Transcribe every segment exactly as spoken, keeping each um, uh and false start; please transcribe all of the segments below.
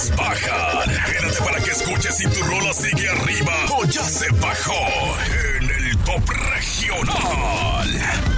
todos bajan. Quédate para que escuches si tu rola sigue arriba o ya se bajó en el Top Regional.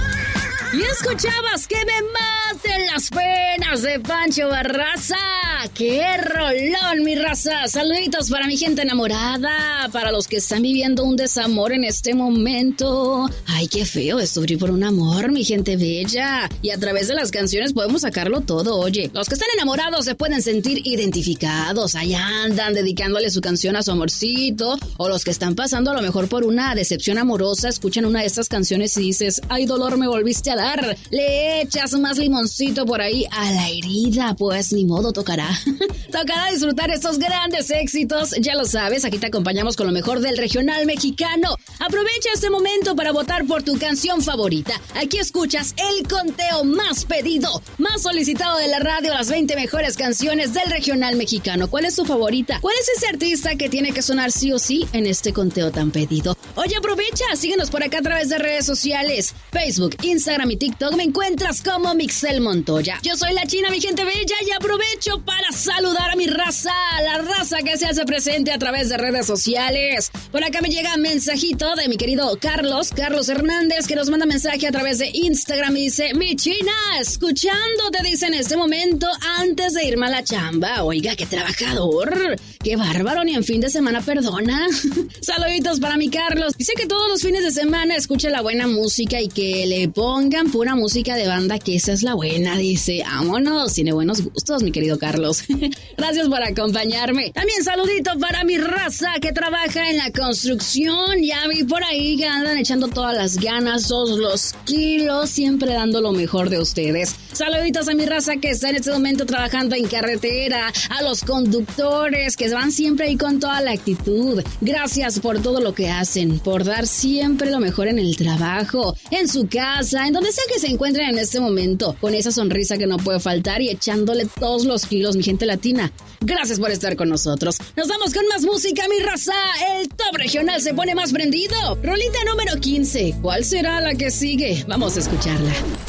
Y escuchabas que me maten las penas de Pancho Barraza. ¡Qué rolón, mi raza! Saluditos para mi gente enamorada, para los que están viviendo un desamor en este momento. Ay, qué feo es sufrir por un amor, mi gente bella. Y a través de las canciones podemos sacarlo todo, oye. Los que están enamorados se pueden sentir identificados. Ahí andan dedicándole su canción a su amorcito. O los que están pasando a lo mejor por una decepción amorosa, escuchan una de estas canciones y dices, ay, dolor, me volviste a dar. Le echas más limoncito por ahí a la herida, pues ni modo, tocará. Tocará disfrutar estos grandes éxitos. Ya lo sabes, aquí te acompañamos con lo mejor del regional mexicano. Aprovecha este momento para votar por tu canción favorita. Aquí escuchas el conteo más pedido, más solicitado de la radio, las veinte mejores canciones del regional mexicano. ¿Cuál es tu favorita? ¿Cuál es ese artista que tiene que sonar sí o sí en este conteo tan pedido? Oye, aprovecha, síguenos por acá a través de redes sociales, Facebook, Instagram y TikTok. Me encuentras como Mixel Montoya. Yo soy la China, mi gente bella, y aprovecho para saludar a mi raza, la raza que se hace presente a través de redes sociales. Por acá me llega un mensajito de mi querido Carlos, Carlos Hernández, que nos manda mensaje a través de Instagram y dice, mi China, escuchándote, dice en este momento antes de irme a la chamba. Oiga, qué trabajador, qué bárbaro, ni en fin de semana perdona. Saluditos para mi Carlos. Dice que todos los fines de semana escucha la buena música y que le pongan pura música de banda, que esa es la buena. Dice, vámonos, tiene buenos gustos, mi querido Carlos. Gracias por acompañarme. También saludito para mi raza que trabaja en la construcción. Ya vi por ahí que andan echando todas las ganas, todos los kilos, siempre dando lo mejor de ustedes. Saluditos a mi raza que está en este momento trabajando en carretera, a los conductores que van siempre ahí con toda la actitud. Gracias por todo lo que hacen, por dar siempre lo mejor en el trabajo, en su casa, en donde sea que se encuentren en este momento, con esa sonrisa que no puede faltar y echándole todos los kilos, mi gente latina. Gracias por estar con nosotros. Nos vamos con más música, mi raza. El Top Regional se pone más prendido. Rolita número quince. ¿Cuál será la que sigue? Vamos a escucharla.